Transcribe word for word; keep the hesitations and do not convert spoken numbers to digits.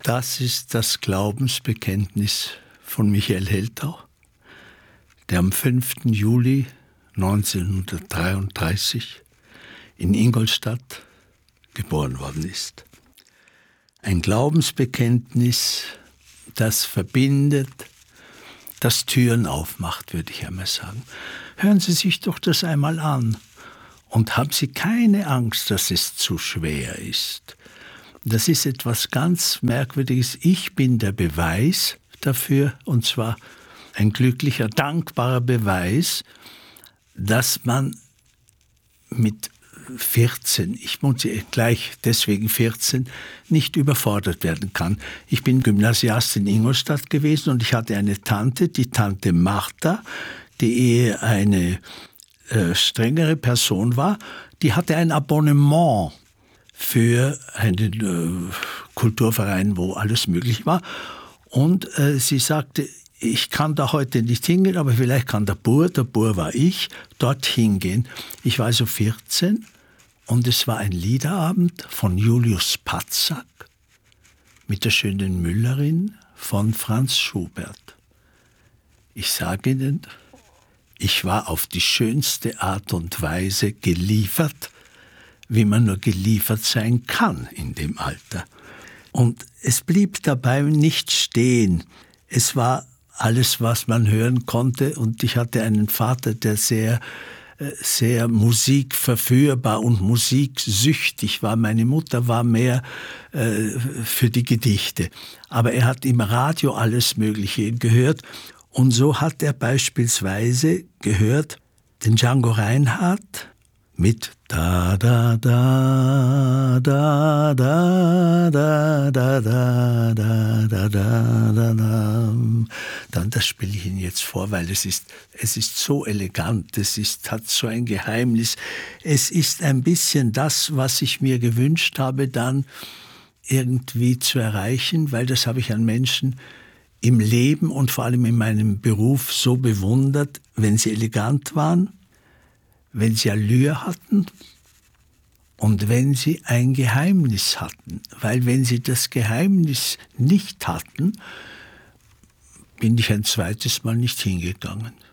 Das ist das Glaubensbekenntnis von Michael Heltau, der am fünften Juli neunzehnhundertdreiunddreißig in Ingolstadt geboren worden ist. Ein Glaubensbekenntnis, das verbindet, das Türen aufmacht, würde ich einmal sagen. Hören Sie sich doch das einmal an und haben Sie keine Angst, dass es zu schwer ist. Das ist etwas ganz Merkwürdiges. Ich bin der Beweis dafür, und zwar ein glücklicher, dankbarer Beweis, dass man mit vierzehn, ich muss gleich deswegen vierzehn, nicht überfordert werden kann. Ich bin Gymnasiast in Ingolstadt gewesen und ich hatte eine Tante, die Tante Martha, die eher eine äh, strengere Person war. Die hatte ein Abonnement für einen äh, Kulturverein, wo alles möglich war. Und äh, sie sagte, ich kann da heute nicht hingehen, aber vielleicht kann der Bur, der Bur war ich, dort hingehen. Ich war also vierzehn und es war ein Liederabend von Julius Patzak mit der schönen Müllerin von Franz Schubert. Ich sage Ihnen, ich war auf die schönste Art und Weise geliefert, wie man nur geliefert sein kann in dem Alter. Und es blieb dabei nicht stehen. Es war alles, was man hören konnte. Und ich hatte einen Vater, der sehr, sehr musikverführbar und musiksüchtig war. Meine Mutter war mehr äh, für die Gedichte. Aber er hat im Radio alles Mögliche gehört. Und so hat er beispielsweise gehört den Django Reinhardt mit da da da da da da da da da da da da. Dann das spiele ich Ihnen jetzt vor, weil es ist es ist so elegant, es ist hat so ein Geheimnis. Es ist ein bisschen das, was ich mir gewünscht habe, dann irgendwie zu erreichen, weil das habe ich an Menschen im Leben und vor allem in meinem Beruf so bewundert, wenn sie elegant waren, wenn sie Allure hatten und wenn sie ein Geheimnis hatten. Weil wenn sie das Geheimnis nicht hatten, bin ich ein zweites Mal nicht hingegangen.